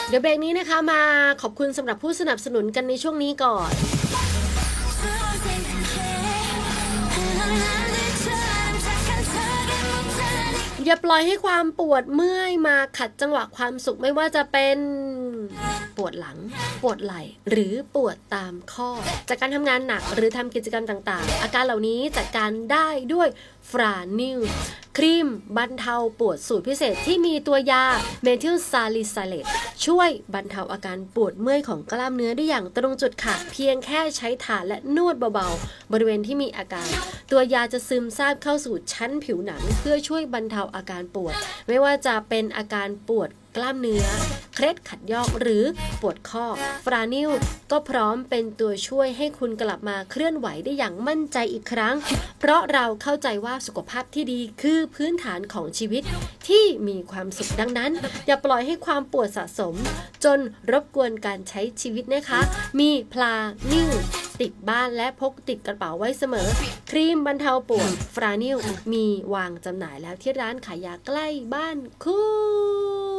เดี๋ยวเบรกนี้นะคะมาขอบคุณสำหรับผู้สนับสนุนกันในช่วงนี้ก่อนอย่าปล่อยให้ความปวดเมื่อยมาขัดจังหวะความสุขไม่ว่าจะเป็นปวดหลังปวดไหล่หรือปวดตามข้อจากการทำงานหนักหรือทำกิจกรรมต่างๆอาการเหล่านี้จัดการได้ด้วยฟรานิลครีมบรรเทาปวดสูตรพิเศษที่มีตัวยาเมทิลซาลิซาเลตช่วยบรรเทาอาการปวดเมื่อยของกล้ามเนื้อได้อย่างตรงจุดค่ะเพียงแค่ใช้ถ่านและนวดเบาๆบริเวณที่มีอาการตัวยาจะซึมซาบเข้าสู่ชั้นผิวหนังเพื่อช่วยบรรเทาอาการปวดไม่ว่าจะเป็นอาการปวดกล้ามเนื้อเคล็ดขัดยอกหรือปวดข้อฟรานิลก็พร้อมเป็นตัวช่วยให้คุณกลับมาเคลื่อนไหวได้อย่างมั่นใจอีกครั้งเพราะเราเข้าใจว่าสุขภาพที่ดีคือพื้นฐานของชีวิตที่มีความสุขดังนั้นอย่าปล่อยให้ความปวดสะสมจนรบกวนการใช้ชีวิตนะคะมีพลานิลติดบ้านและพกติดกระเป๋าไว้เสมอครีมบรรเทาปวดฟรานิลมีวางจำหน่ายแล้วที่ร้านขายยาใกล้บ้านคุณ